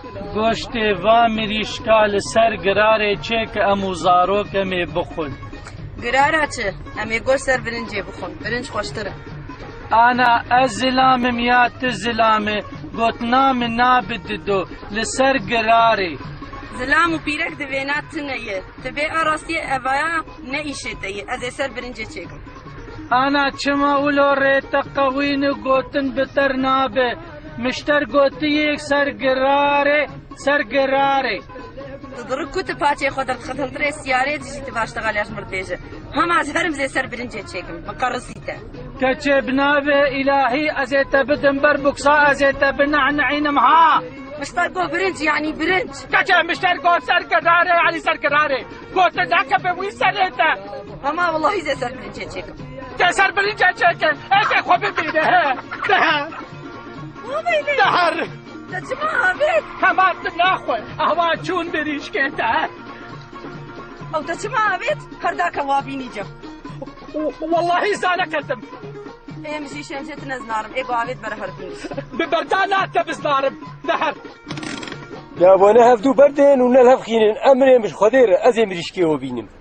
گۆشتێ وا مریشکا لەسەر گرارێ چێ کە ئەموو زارۆکەمێ بخۆن. گرارە چێ؟ ئەمێ گۆشت سەر برنجێ بخۆن، برنج خۆشترە. ئانا ئەس زلامم یا تو زلامێ گوتنامە نابددۆ لەسەر گرارێ. زلام و پیرەک دەوێنات تنەیە، دەبێ ئاڕاستیە ئەڤایە نەئیشێتەیە، ئەزێ سەر برنجێ چێکم. ئانا چما ولۆ ڕێتە قەوینە گوتن بتەر نابێ، مشتەر گوتیەک سەر گرارێ سەر گرارێ. دڕک کوتە پاچێ خۆ دەرخەتەنترێ سیارێ دژیتە باشتەغالیاش مردێژە. هەماز هەرم زێ سەر برنجێ چێکم، بقەڕسیتە. کەچێ بنابێ ئیلاهی ئەزێتە بدم بەر بوکسا ئەزێتە بنەعنەعینم ها. مشتەر گۆ برنج یعنی برنج. کەچێ مشتەر گۆ سەر گرارێ علی سەر گرارێ. گۆتە داکە بە وی سەرێتە. هەما وەڵڵاهی زێ سەر برنجێ چێکم. تێ سەر برنجێ چێکن، ئێکێ خۆ ببینە هە. دەهەر. دەچما ئاوێت؟ هەماتم ناخۆی، ئەوا چوون بریشکێتە. ئەو دەچما ئاوێت؟ هەرداکە وابینی جەم. واللهی زانەکەتم. ئێمەژی شێنجێت نەزنارم، ئێگۆ ئاوێت بەرە هەربین. ببەردا ناتە بزنارم، دەهەر. جابۆنە هەفتوو بەردێن و نەل هەفخینن ئەمرێ مش خۆدێرە ئەزێ مریشکێوە بینم.